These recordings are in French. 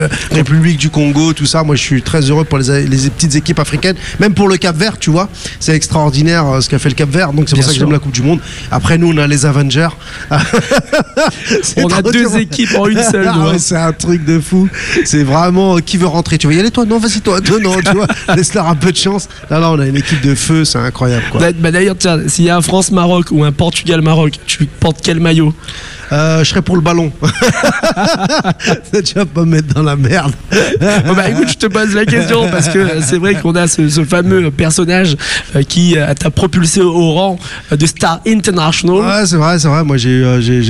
République du Congo, tout ça. Moi, je suis très heureux pour les petites équipes africaines, même pour le Cap-Vert, tu vois. C'est extraordinaire ce qu'a fait le Cap-Vert, donc c'est pour ça que j'aime la Coupe du Monde. Après, nous, on a les Avengers. On a deux équipes en une seule. Ouais, c'est un truc de fou. C'est vraiment qui veut rentrer. Tu vas y aller, toi? Non, vas-y, toi. Non, tu vois. Laisse-leur un peu de chance. Là, on a une équipe de feu, c'est incroyable, quoi. D'ailleurs, tiens, s'il y a un France-Maroc ou un Portugal-Maroc, tu portes quel maillot? Je serais pour le ballon. Tu vas pas me mettre dans la merde. Bon bah écoute, je te pose la question parce que c'est vrai qu'on a ce fameux personnage qui t'a propulsé au rang de star international. Ouais, c'est vrai. Moi, j'ai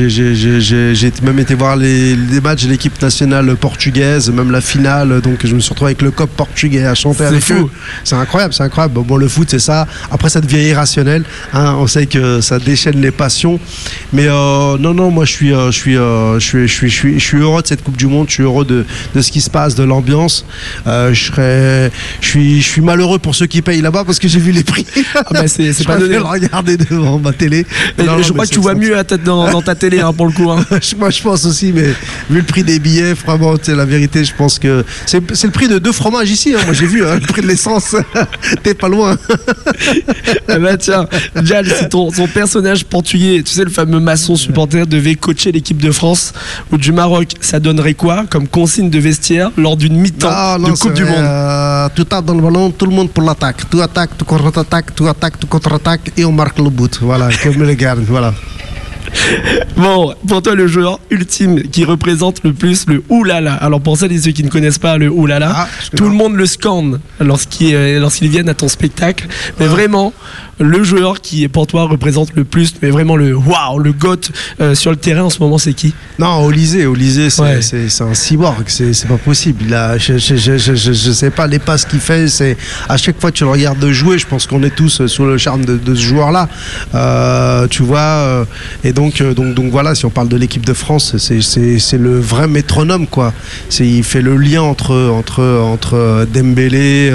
même été voir les matchs de l'équipe nationale portugaise, même la finale. Donc, je me suis retrouvé avec le cop portugais à chanter avec eux. C'est incroyable. Bon, le foot, c'est ça. Après, ça devient irrationnel. Hein. On sait que ça déchaîne les passions. Mais non, moi, je suis heureux de cette Coupe du Monde. Je suis heureux de ce qui se passe, de l'ambiance. Je suis malheureux pour ceux qui payent là-bas parce que j'ai vu les prix. Ah bah c'est pas donné. Je vais le regarder devant ma télé. Je crois que tu vois mieux à tête dans ta télé pour le coup. Hein. Moi, je pense aussi, mais vu le prix des billets, vraiment, la vérité, je pense que c'est le prix de 2 fromages ici. Hein. Moi, j'ai vu le prix de l'essence. T'es pas loin. Ah bah tiens, Jal, si son personnage portugais, tu sais, le fameux maçon supporter, devait coacher l'équipe de France ou du Maroc, ça donnerait quoi comme consigne de vestiaire lors d'une mi-temps de Coupe du Monde? Tu tapes dans le ballon, tout le monde pour l'attaque. Tu attaques, tu contre-attaques, tu attaques, tu contre-attaques et on marque le but. Voilà, comme les gars, voilà. Bon, pour toi, le joueur ultime qui représente le plus le oulala. Alors pour celles et ceux qui ne connaissent pas le oulala, tout le monde le scande lorsqu'ils viennent à ton spectacle. Mais vraiment, le joueur qui pour toi représente le plus, mais vraiment le waouh, le GOAT sur le terrain en ce moment, c'est qui? Non, Olysée, c'est un cyborg, c'est pas possible. Je sais pas les passes qu'il fait, c'est à chaque fois que tu le regardes jouer, je pense qu'on est tous sous le charme de ce joueur-là. Tu vois, et donc voilà, si on parle de l'équipe de France, c'est le vrai métronome, quoi. Il fait le lien entre Dembélé,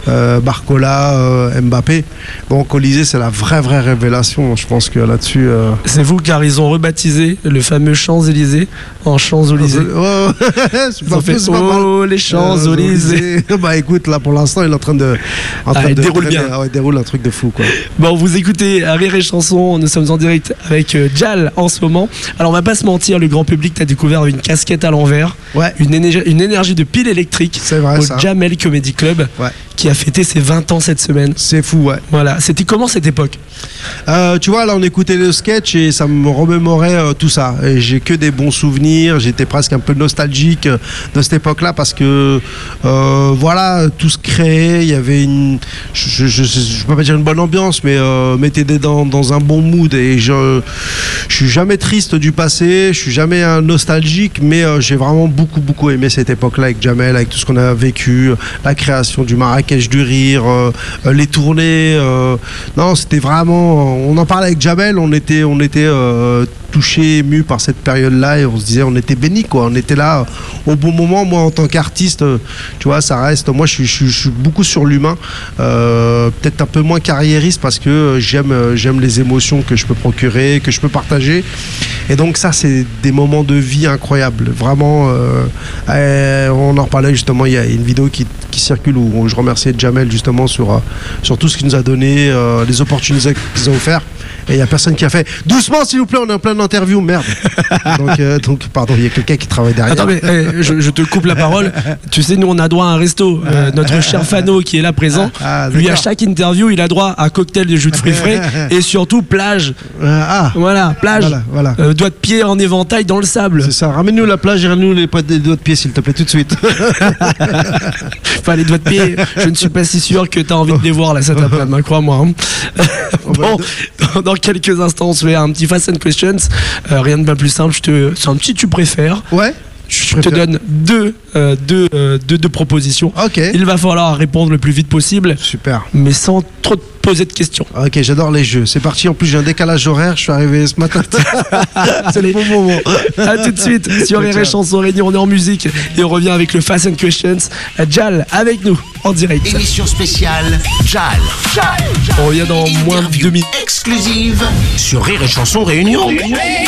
Barcola, Mbappé. Donc Olysée, c'est la vraie révélation. Je pense que là-dessus. C'est vous, car ils ont rebaptisé le fameux Champs-Élysées en Champs-Élysées. Les Champs-Élysées. Bah écoute, là pour l'instant, il est en train de. Il déroule bien. Il déroule un truc de fou, quoi. Bon, vous écoutez Rire et Chanson. Nous sommes en direct avec Jal en ce moment. Alors on va pas se mentir, le grand public t'a découvert une casquette à l'envers, une énergie de pile électrique au Jamel Comedy Club, qui a fêté ses 20 ans cette semaine. C'est fou, ouais. Voilà, c'était comment cette époque? Tu vois, là on écoutait le sketch et ça me remémorait tout ça. Et j'ai que des bons souvenirs, j'étais presque un peu nostalgique de cette époque-là parce que voilà, tout se créait, il y avait je peux pas dire une bonne ambiance, mais t'étais dans un bon mood et je suis jamais triste du passé, je suis jamais nostalgique, mais j'ai vraiment beaucoup aimé cette époque-là avec Jamel, avec tout ce qu'on a vécu, la création du Marrakech du Rire, les tournées. Non, c'était vraiment. On en parlait avec Jamel, on était touché, ému par cette période-là et on se disait, on était bénis, quoi. On était là au bon moment. Moi, en tant qu'artiste, tu vois, ça reste. Moi, je suis beaucoup sur l'humain, peut-être un peu moins carriériste parce que j'aime les émotions que je peux procurer, que je peux partager. Et donc ça, c'est des moments de vie incroyables. Vraiment, on en reparlait justement, il y a une vidéo qui circule où je remerciais Jamel justement sur tout ce qu'il nous a donné, les opportunités qu'ils ont offertes. Et il n'y a personne qui a fait « Doucement, s'il vous plaît, on est en pleine interview, merde !» donc, pardon, il y a quelqu'un qui travaille derrière. Attends, mais je te coupe la parole. Tu sais, nous, on a droit à un resto. Notre cher Fano, qui est là présent, lui, à chaque interview, il a droit à cocktail de jus de fruits frais et surtout plage. Voilà, plage. Voilà. Doigts de pied en éventail dans le sable. C'est ça. Ramène-nous la plage et ramène-nous les doigts de pied, s'il te plaît, tout de suite. Enfin, les doigts de pied, je ne suis pas si sûr que tu as envie de les voir là, cet après-midi, crois-moi. Bon, dans quelques instants, on se fait un petit Fast and Questions. Rien de pas plus simple. C'est un petit tu préfères. Ouais. Je te donne deux propositions. Ok. Il va falloir répondre le plus vite possible. Super. Mais sans trop te poser de questions. Ok, j'adore les jeux. C'est parti. En plus, j'ai un décalage horaire. Je suis arrivé ce matin. C'est le bon moment. A tout de suite sur Rire et Chanson Réunion. On est en musique et on revient avec le Fast and Questions. Jal avec nous en direct. Émission spéciale Jal. On revient dans moins de 2 minutes. Exclusive sur Rire et Chanson Réunion.